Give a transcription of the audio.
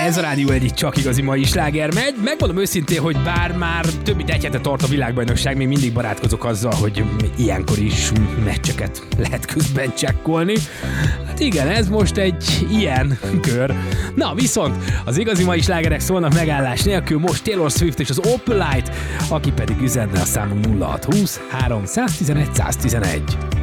Ez a Rádió egy csak igazi mai sláger megy. Megmondom őszintén, hogy bár már több mint egy hete tart a világbajnokság, még mindig barátkozok azzal, hogy ilyenkor is meccseket lehet közben csekkolni. Hát igen, ez most egy ilyen kör. Na viszont az igazi mai slágerek szólnak megállás nélkül, most Taylor Swift és az Opalite, aki pedig üzenne a számunk 0620 311 111.